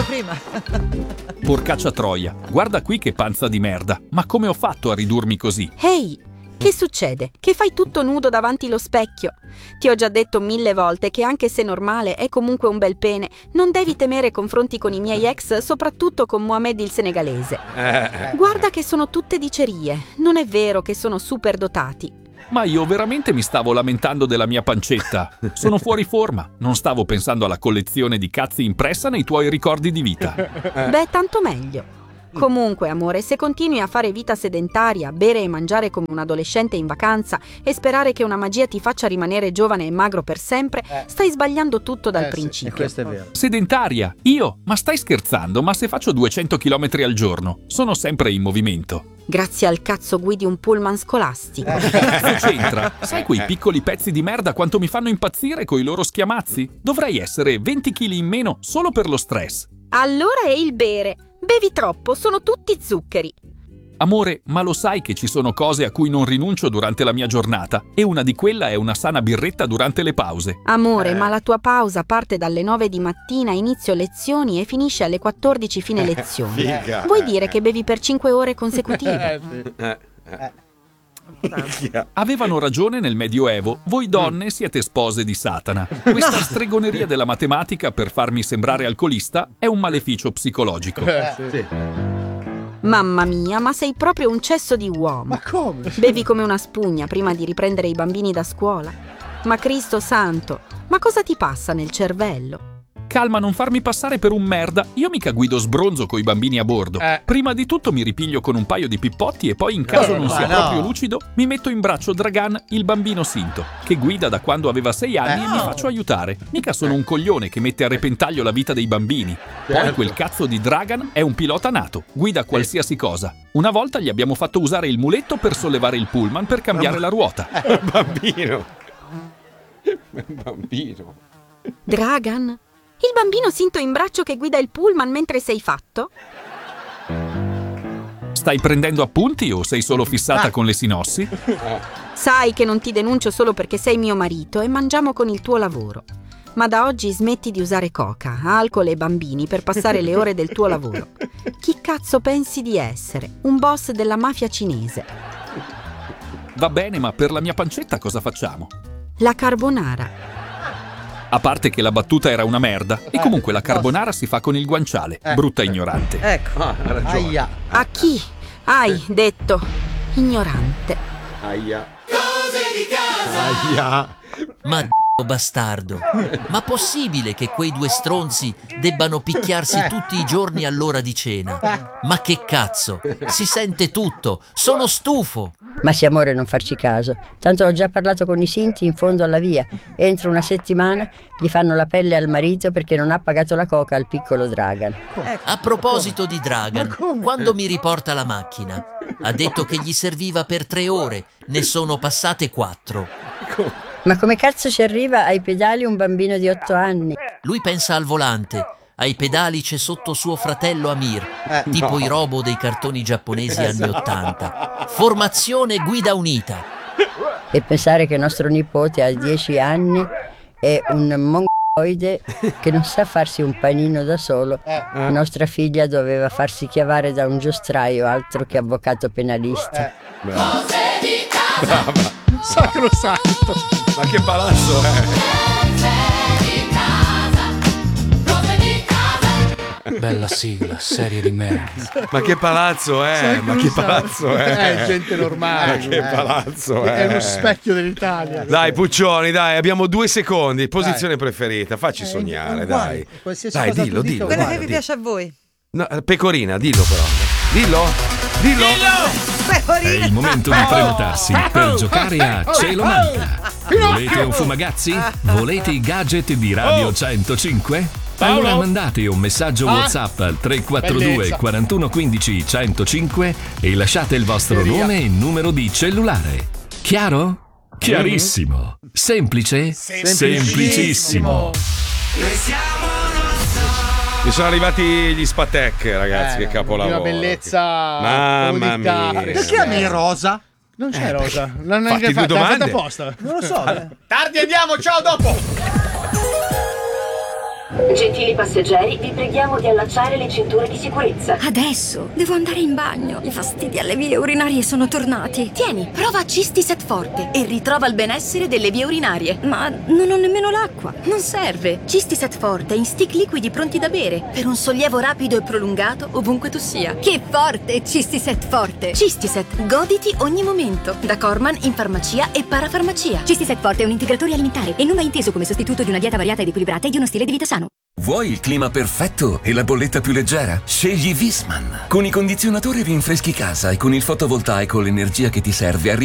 prima. Porcaccia troia, guarda qui che panza di merda. Ma come ho fatto a ridurmi così? Ehi, che succede? Che fai tutto nudo davanti allo specchio? Ti ho già detto 1000 volte che anche se normale è comunque un bel pene. Non devi temere confronti con i miei ex, soprattutto con Mohamed il senegalese. Guarda che sono tutte dicerie. Non è vero che sono super dotati. Ma io veramente mi stavo lamentando della mia pancetta. Sono fuori forma. Non stavo pensando alla collezione di cazzi impressa nei tuoi ricordi di vita. Beh, tanto meglio. Comunque, amore, se continui a fare vita sedentaria, bere e mangiare come un adolescente in vacanza e sperare che una magia ti faccia rimanere giovane e magro per sempre, stai sbagliando tutto dal principio. Sì, questo è vero. Sedentaria? Io? Ma stai scherzando? Ma se faccio 200 km al giorno, sono sempre in movimento. Grazie al cazzo guidi un pullman scolastico. Che cazzo c'entra? Sai quei piccoli pezzi di merda quanto mi fanno impazzire coi loro schiamazzi? Dovrei essere 20 kg in meno solo per lo stress. Allora è il bere. Bevi troppo, sono tutti zuccheri. Amore, ma lo sai che ci sono cose a cui non rinuncio durante la mia giornata? E una di quelle è una sana birretta durante le pause. Amore, ma la tua pausa parte dalle 9 di mattina, inizio lezioni e finisce alle 14 fine lezioni. Figa. Vuoi dire che bevi per 5 ore consecutive? Avevano ragione nel Medioevo, voi donne siete spose di Satana. Questa stregoneria della matematica per farmi sembrare alcolista è un maleficio psicologico. Mamma mia, ma sei proprio un cesso di uomo. Ma come? Bevi come una spugna prima di riprendere i bambini da scuola. Ma Cristo santo, ma cosa ti passa nel cervello? Calma, non farmi passare per un merda. Io mica guido sbronzo coi bambini a bordo. Prima di tutto mi ripiglio con un paio di pippotti e poi in caso non sia proprio lucido mi metto in braccio Dragan, il bambino Sinto, che guida da quando aveva 6 anni e mi faccio aiutare. Mica sono un coglione che mette a repentaglio la vita dei bambini. Poi quel cazzo di Dragan è un pilota nato, guida qualsiasi cosa. Una volta gli abbiamo fatto usare il muletto per sollevare il pullman per cambiare la ruota. Bambino. Bambino. Dragan? Il bambino Sinto in braccio che guida il pullman mentre sei fatto? Stai prendendo appunti o sei solo fissata con le sinossi? Sai che non ti denuncio solo perché sei mio marito e mangiamo con il tuo lavoro. Ma da oggi smetti di usare coca, alcol e bambini per passare le ore del tuo lavoro. Chi cazzo pensi di essere? Un boss della mafia cinese. Va bene, ma per la mia pancetta cosa facciamo? La carbonara. A parte che la battuta era una merda, e comunque la carbonara si fa con il guanciale. Brutta ignorante. Ecco. Ha ragione. Aia. A chi hai detto ignorante? Aia. Aia. Ma bastardo, ma possibile che quei due stronzi debbano picchiarsi tutti i giorni all'ora di cena? Ma che cazzo, si sente tutto, sono stufo. Ma sì, amore, non farci caso. Tanto ho già parlato con i Sinti in fondo alla via. Entro una settimana gli fanno la pelle al marito perché non ha pagato la coca al piccolo Dragan. A proposito di Dragan, quando mi riporta la macchina, ha detto che gli serviva per 3 ore, ne sono passate 4. Ma come cazzo ci arriva ai pedali un bambino di 8 anni? Lui pensa al volante, ai pedali c'è sotto suo fratello Amir, tipo i robo dei cartoni giapponesi anni 80. Formazione guida unita. E pensare che nostro nipote a 10 anni è un mongoloide che non sa farsi un panino da solo. Nostra figlia doveva farsi chiavare da un giostraio, altro che avvocato penalista. Brava. Sacrosanto. Ma che palazzo è? Bella sigla, serie di merda. Ma che palazzo è? Ma che palazzo è? Gente normale. Ma che palazzo è? È uno specchio dell'Italia. Dai, Puccioni, dai, abbiamo 2 secondi. Posizione preferita, facci sognare, dai. Qualsiasi Dai, cosa dillo, tu dica, dillo. Quello guarda, che vi piace a voi. No, Pecorina, dillo però. Dillo. È il momento di prenotarsi per giocare a Cielo Manca. Volete un fumagazzi? Volete i gadget di Radio 105? Allora mandate un messaggio WhatsApp al 342 41 15 105 e lasciate il vostro nome e numero di cellulare. Chiaro? Chiarissimo. Semplice? Semplicissimo. Mi sono arrivati gli Spatek, ragazzi, che capolavoro. Una bellezza. Mamma comodità. mia. Perché a me rosa? Non c'è rosa. L'hanno Fatti anche due fatta. L'hanno fatta domande. apposta. Non lo so. Tardi, andiamo. Ciao, dopo. Gentili passeggeri, vi preghiamo di allacciare le cinture di sicurezza. Adesso devo andare in bagno. I fastidi alle vie urinarie sono tornati. Tieni, prova Cistiset Forte e ritrova il benessere delle vie urinarie. Ma non ho nemmeno l'acqua. Non serve. Cistiset Forte in stick liquidi pronti da bere per un sollievo rapido e prolungato ovunque tu sia. Che forte, Cistiset Forte. Cistiset, goditi ogni momento. Da Corman in farmacia e parafarmacia. Cistiset Forte è un integratore alimentare e non va inteso come sostituto di una dieta variata ed equilibrata e di uno stile di vita sano. Vuoi il clima perfetto e la bolletta più leggera? Scegli Visman. Con i condizionatori rinfreschi casa e con il fotovoltaico l'energia che ti serve arriva